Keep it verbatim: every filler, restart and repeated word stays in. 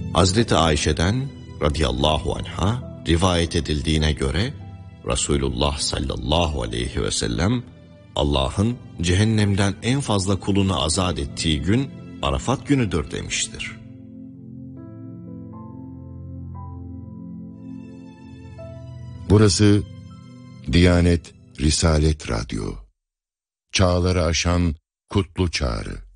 Hazreti Ayşe'den radıyallahu anha rivayet edildiğine göre Resulullah sallallahu aleyhi ve sellem Allah'ın cehennemden en fazla kulunu azat ettiği gün Arafat günüdür demiştir. Burası Diyanet Risalet Radyo. Çağları aşan kutlu çağrı.